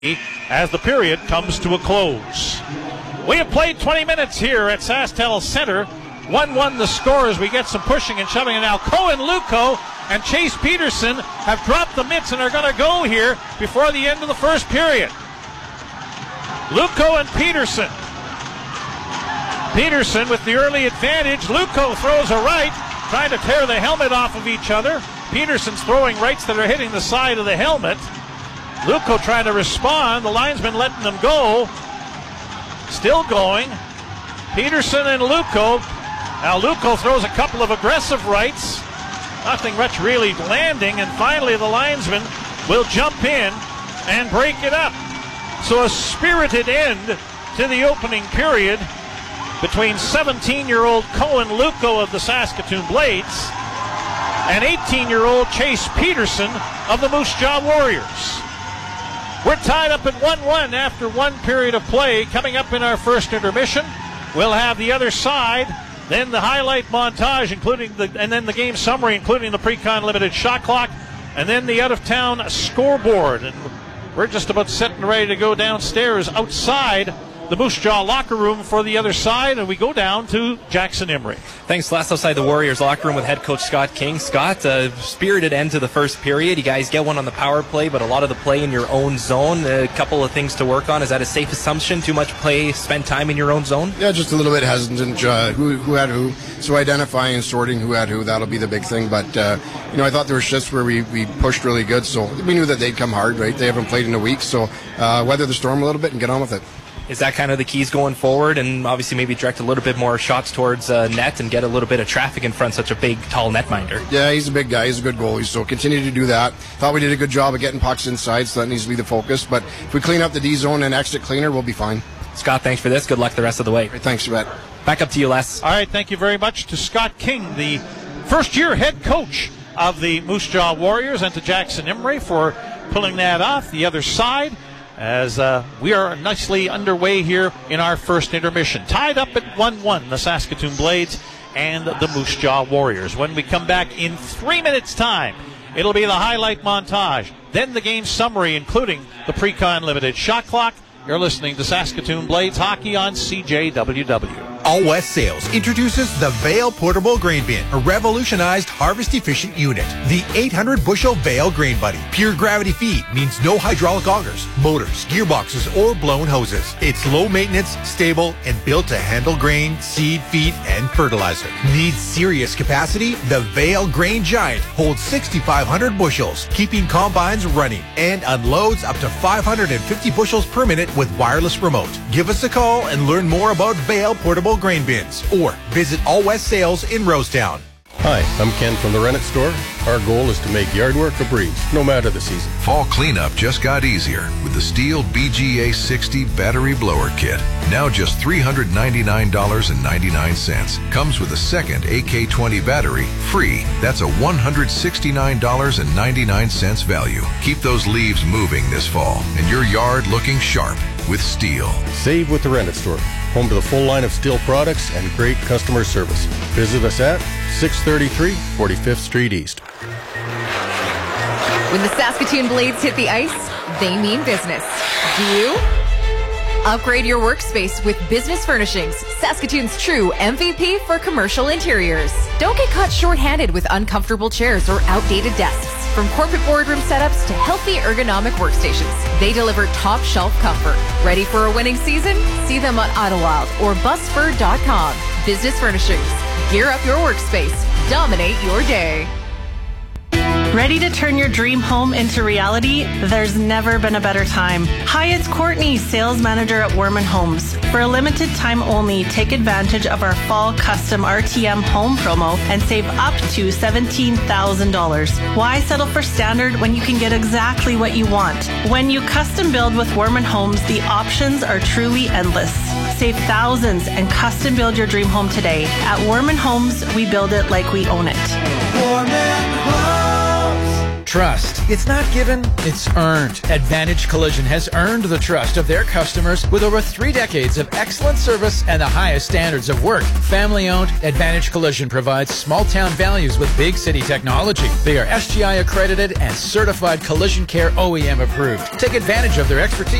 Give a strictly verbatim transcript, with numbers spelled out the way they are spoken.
as the period comes to a close. We have played twenty minutes here at SaskTel Center. one one the score as we get some pushing and shoving. And now Cohen Luco and Chase Peterson have dropped the mitts and are going to go here before the end of the first period. Luco and Peterson. Peterson with the early advantage. Luco throws a right, trying to tear the helmet off of each other. Peterson's throwing rights that are hitting the side of the helmet. Luco trying to respond. The linesman letting them go. Still going. Peterson and Luco. Now Luco throws a couple of aggressive rights. Nothing much really landing. And finally the linesman will jump in and break it up. So a spirited end to the opening period between seventeen-year-old Cohen Luco of the Saskatoon Blades and eighteen-year-old Chase Peterson of the Moose Jaw Warriors. We're tied up at one one after one period of play. Coming up in our first intermission, we'll have the other side, then the highlight montage, including the, and then the game summary, including the pre-con limited shot clock, and then the out-of-town scoreboard. And we're just about set and ready to go downstairs outside the Moose Jaw locker room for the other side, and we go down to Jackson Emery. Thanks, Les. Outside the Warriors locker room with head coach Scott King. Scott, a spirited end to the first period. You guys get one on the power play, but a lot of the play in your own zone. A couple of things to work on. Is that a safe assumption? Too much play, spend time in your own zone? Yeah, just a little bit hesitant. Uh, who, who had who? So identifying and sorting who had who, that'll be the big thing. But, uh, you know, I thought there were shifts where we, we pushed really good, so we knew that they'd come hard, right? They haven't played in a week, so uh, weather the storm a little bit and get on with it. Is that kind of the keys going forward, and obviously maybe direct a little bit more shots towards uh, net and get a little bit of traffic in front, such a big, tall netminder? Yeah, he's a big guy. He's a good goalie, so continue to do that. Thought we did a good job of getting pucks inside, so that needs to be the focus. But if we clean up the D zone and exit cleaner, we'll be fine. Scott, thanks for this. Good luck the rest of the way. Great, thanks, Yvette. Back up to you, Les. All right, thank you very much to Scott King, the first-year head coach of the Moose Jaw Warriors, and to Jackson Emery for pulling that off. The other side, as uh, we are nicely underway here in our first intermission. Tied up at one one, the Saskatoon Blades and the Moose Jaw Warriors. When we come back in three minutes' time, it'll be the highlight montage, then the game summary, including the pre-con limited shot clock. You're listening to Saskatoon Blades Hockey on C J W W. All West Sales introduces the Vale Portable Grain Bin, a revolutionized harvest-efficient unit. The eight hundred bushel Vale Grain Buddy. Pure gravity feed means no hydraulic augers, motors, gearboxes, or blown hoses. It's low maintenance, stable, and built to handle grain, seed, feed, and fertilizer. Needs serious capacity? The Vale Grain Giant holds sixty-five hundred bushels, keeping combines running, and unloads up to five hundred fifty bushels per minute with wireless remote. Give us a call and learn more about Vale Portable Grain Bins, or visit All West Sales in Rosetown. Hi, I'm Ken from the Rennet Store. Our goal is to make yard work a breeze, no matter the season. Fall cleanup just got easier with the Stihl B G A sixty Battery Blower Kit. Now just three hundred ninety-nine dollars and ninety-nine cents. Comes with a second A K twenty battery, free. That's a one hundred sixty-nine dollars and ninety-nine cents value. Keep those leaves moving this fall and your yard looking sharp with Stihl. Save with the Rennet Store, home to the full line of Stihl products and great customer service. Visit us at six thirty-three forty-fifth Street East. When the Saskatoon Blades hit the ice, they mean business. Do you? Upgrade your workspace with Business Furnishings, Saskatoon's true M V P for commercial interiors. Don't get caught short-handed with uncomfortable chairs or outdated desks. From corporate boardroom setups to healthy ergonomic workstations, they deliver top shelf comfort. Ready for a winning season? See them on Idlewild or busfur dot com. Business Furnishings. Gear up your workspace. Dominate your day. Ready to turn your dream home into reality? There's never been a better time. Hi, it's Courtney, sales manager at Werman Homes. For a limited time only, take advantage of our fall custom R T M home promo and save up to seventeen thousand dollars. Why settle for standard when you can get exactly what you want? When you custom build with Werman Homes, the options are truly endless. Save thousands and custom build your dream home today. At Werman Homes, we build it like we own it. Werman Homes. Trust. It's not given, it's earned. Advantage Collision has earned the trust of their customers with over three decades of excellent service and the highest standards of work. Family-owned, Advantage Collision provides small-town values with big city technology. They are S G I accredited and certified Collision Care O E M approved. Take advantage of their expertise